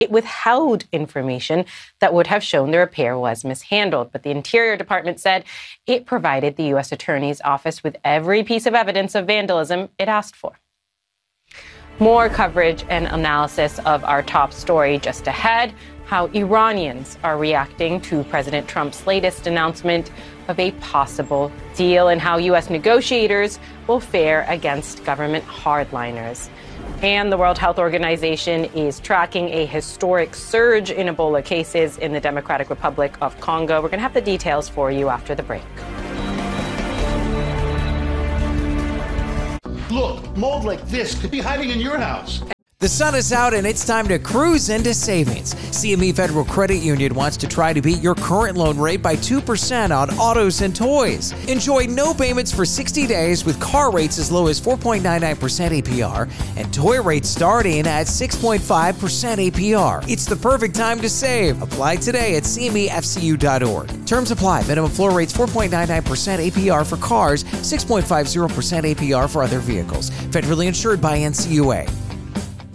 It withheld information that would have shown the repair was mishandled, but the Interior Department said it provided the U.S. Attorney's Office with every piece of evidence of vandalism it asked for. More coverage and analysis of our top story just ahead: how Iranians are reacting to President Trump's latest announcement of a possible deal, and how U.S. negotiators will fare against government hardliners. And the World Health Organization is tracking a historic surge in Ebola cases in the Democratic Republic of Congo. We're going to have the details for you after the break. Look, mold like this could be hiding in your house. The sun is out and it's time to cruise into savings. CME Federal Credit Union wants to try to beat your current loan rate by 2% on autos and toys. Enjoy no payments for 60 days with car rates as low as 4.99% APR and toy rates starting at 6.5% APR. It's the perfect time to save. Apply today at CMEFCU.org. Terms apply. Minimum floor rates 4.99% APR for cars, 6.50% APR for other vehicles. Federally insured by NCUA.